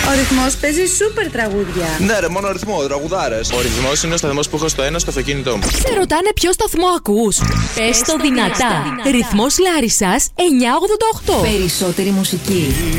Ο Ρυθμός παίζει σούπερ τραγούδια. Ναι, ρε, μόνο ρυθμό, τραγουδάρες. Ο Ρυθμός είναι ο σταθμός που έχω στο ένα στο αυτοκίνητό μου. Σε ρωτάνε ποιο σταθμό ακούς? Πες το δυνατά. Ρυθμός Λάρισσας 988. Περισσότερη μουσική.